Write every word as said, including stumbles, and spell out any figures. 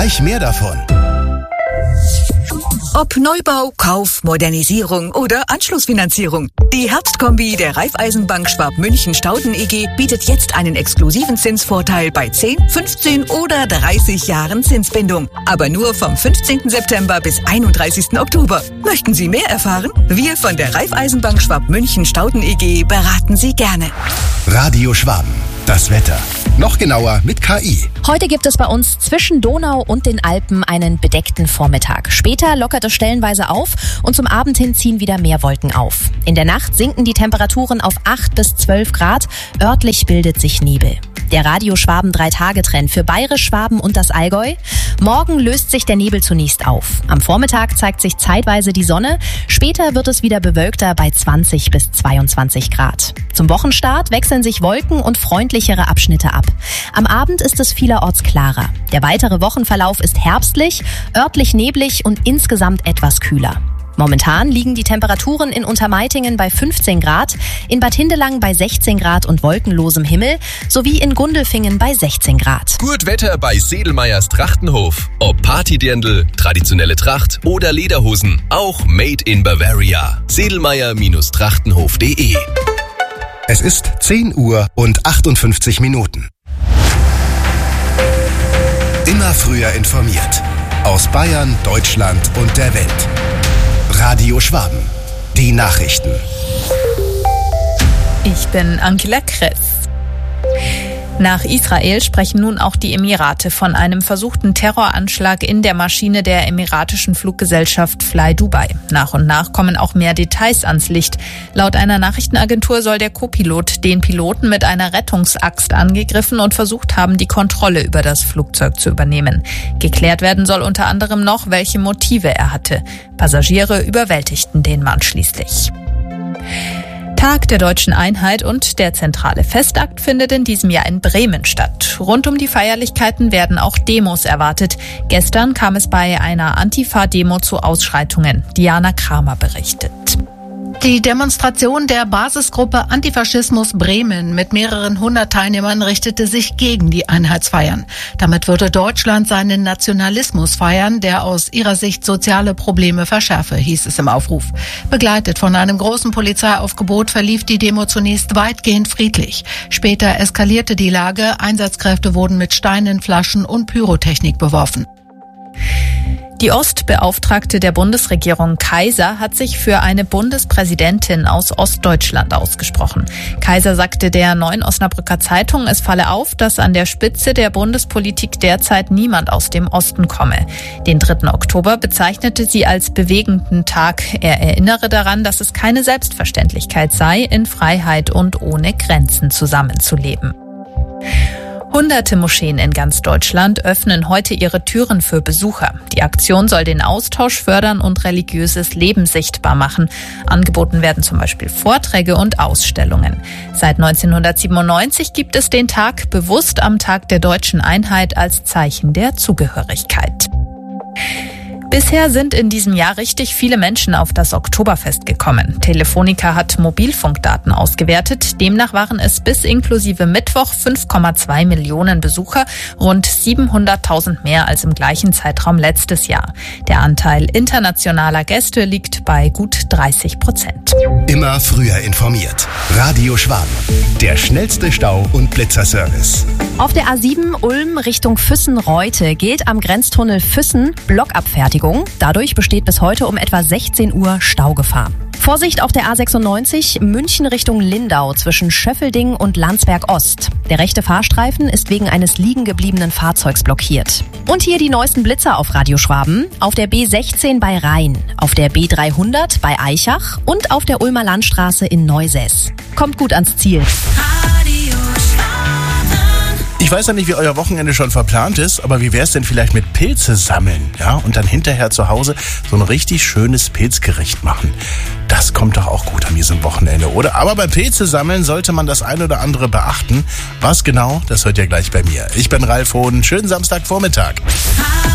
Gleich mehr davon. Ob Neubau, Kauf, Modernisierung oder Anschlussfinanzierung. Die Herbstkombi der Raiffeisenbank Schwab-München-Stauden E G bietet jetzt einen exklusiven Zinsvorteil bei zehn, fünfzehn oder dreißig Jahren Zinsbindung. Aber nur vom fünfzehnten September bis einunddreißigsten Oktober. Möchten Sie mehr erfahren? Wir von der Raiffeisenbank Schwab-München-Stauden E G beraten Sie gerne. Radio Schwaben. Das Wetter. Noch genauer mit K I. Heute gibt es bei uns zwischen Donau und den Alpen einen bedeckten Vormittag. Später lockert es stellenweise auf und zum Abend hin ziehen wieder mehr Wolken auf. In der Nacht sinken die Temperaturen auf acht bis zwölf Grad. Örtlich bildet sich Nebel. Der Radio Schwaben drei-Tage-Trend für Bayerisch, Schwaben und das Allgäu. Morgen löst sich der Nebel zunächst auf. Am Vormittag zeigt sich zeitweise die Sonne. Später wird es wieder bewölkter bei zwanzig bis zweiundzwanzig Grad. Zum Wochenstart wechseln sich Wolken und freundlichere Abschnitte ab. Am Abend ist es vielerorts klarer. Der weitere Wochenverlauf ist herbstlich, örtlich neblig und insgesamt etwas kühler. Momentan liegen die Temperaturen in Untermeitingen bei fünfzehn Grad, in Bad Hindelang bei sechzehn Grad und wolkenlosem Himmel sowie in Gundelfingen bei sechzehn Grad. Gut Wetter bei Sedelmeyers Trachtenhof. Ob Partydirndl, traditionelle Tracht oder Lederhosen, auch made in Bavaria. sedelmeyer Trachtenhof punkt de. Es ist zehn Uhr und achtundfünfzig Minuten. Immer früher informiert. Aus Bayern, Deutschland und der Welt. Radio Schwaben. Die Nachrichten. Ich bin Angela Kress. Nach Israel sprechen nun auch die Emirate von einem versuchten Terroranschlag in der Maschine der emiratischen Fluggesellschaft Fly Dubai. Nach und nach kommen auch mehr Details ans Licht. Laut einer Nachrichtenagentur soll der Co-Pilot den Piloten mit einer Rettungsaxt angegriffen und versucht haben, die Kontrolle über das Flugzeug zu übernehmen. Geklärt werden soll unter anderem noch, welche Motive er hatte. Passagiere überwältigten den Mann schließlich. Tag der Deutschen Einheit und der zentrale Festakt findet in diesem Jahr in Bremen statt. Rund um die Feierlichkeiten werden auch Demos erwartet. Gestern kam es bei einer Antifa-Demo zu Ausschreitungen. Diana Kramer berichtet. Die Demonstration der Basisgruppe Antifaschismus Bremen mit mehreren hundert Teilnehmern richtete sich gegen die Einheitsfeiern. Damit würde Deutschland seinen Nationalismus feiern, der aus ihrer Sicht soziale Probleme verschärfe, hieß es im Aufruf. Begleitet von einem großen Polizeiaufgebot verlief die Demo zunächst weitgehend friedlich. Später eskalierte die Lage, Einsatzkräfte wurden mit Steinen, Flaschen und Pyrotechnik beworfen. Die Ostbeauftragte der Bundesregierung Kaiser hat sich für eine Bundespräsidentin aus Ostdeutschland ausgesprochen. Kaiser sagte der Neuen Osnabrücker Zeitung, es falle auf, dass an der Spitze der Bundespolitik derzeit niemand aus dem Osten komme. Den dritten Oktober bezeichnete sie als bewegenden Tag. Er erinnere daran, dass es keine Selbstverständlichkeit sei, in Freiheit und ohne Grenzen zusammenzuleben. Hunderte Moscheen in ganz Deutschland öffnen heute ihre Türen für Besucher. Die Aktion soll den Austausch fördern und religiöses Leben sichtbar machen. Angeboten werden zum Beispiel Vorträge und Ausstellungen. Seit neunzehnhundertsiebenundneunzig gibt es den Tag bewusst am Tag der Deutschen Einheit als Zeichen der Zugehörigkeit. Bisher sind in diesem Jahr richtig viele Menschen auf das Oktoberfest gekommen. Telefonica hat Mobilfunkdaten ausgewertet. Demnach waren es bis inklusive Mittwoch fünf Komma zwei Millionen Besucher, rund siebenhunderttausend mehr als im gleichen Zeitraum letztes Jahr. Der Anteil internationaler Gäste liegt bei gut dreißig Prozent. Immer früher informiert. Radio Schwaben. Der schnellste Stau- und Blitzerservice. Auf der A sieben Ulm Richtung Füssen-Reute gilt am Grenztunnel Füssen Blockabfertigung. Dadurch besteht bis heute um etwa sechzehn Uhr Staugefahr. Vorsicht auf der A sechsundneunzig München Richtung Lindau zwischen Schöffelding und Landsberg Ost. Der rechte Fahrstreifen ist wegen eines liegen gebliebenen Fahrzeugs blockiert. Und hier die neuesten Blitzer auf Radio Schwaben. Auf der B sechzehn bei Rhein, auf der B dreihundert bei Aichach und auf der Ulmer Landstraße in Neusäß. Kommt gut ans Ziel. Ich weiß ja nicht, wie euer Wochenende schon verplant ist, aber wie wäre es denn vielleicht mit Pilze sammeln, ja, und dann hinterher zu Hause so ein richtig schönes Pilzgericht machen? Das kommt doch auch gut an diesem Wochenende, oder? Aber beim Pilze sammeln sollte man das ein oder andere beachten. Was genau, das hört ihr gleich bei mir. Ich bin Ralf Hohn. Schönen Samstagvormittag.